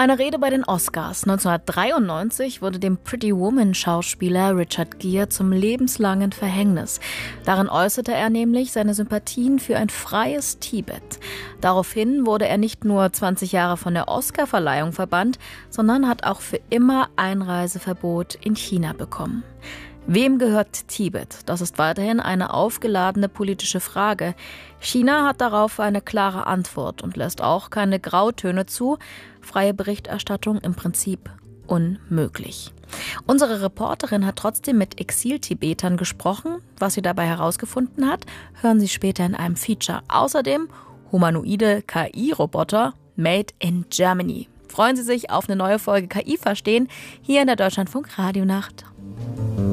Eine Rede bei den Oscars. 1993 wurde dem Pretty Woman-Schauspieler Richard Gere zum lebenslangen Verhängnis. Darin äußerte er nämlich seine Sympathien für ein freies Tibet. Daraufhin wurde er nicht nur 20 Jahre von der Oscarverleihung verbannt, sondern hat auch für immer Einreiseverbot in China bekommen. Wem gehört Tibet? Das ist weiterhin eine aufgeladene politische Frage. China hat darauf eine klare Antwort und lässt auch keine Grautöne zu. Freie Berichterstattung im Prinzip unmöglich. Unsere Reporterin hat trotzdem mit Exil-Tibetern gesprochen. Was sie dabei herausgefunden hat, hören Sie später in einem Feature. Außerdem humanoide KI-Roboter made in Germany. Freuen Sie sich auf eine neue Folge KI verstehen hier in der Deutschlandfunk Radionacht.